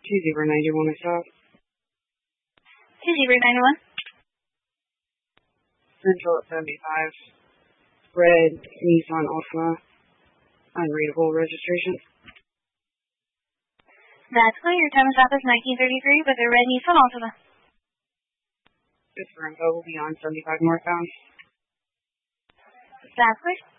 2091 stop. 2091. Central at 75. Red Nissan Altima. Unreadable registration. That's clear. Your time of stop is 1933 with a red Nissan Altima. This for info will be on 75 northbound. That's clear.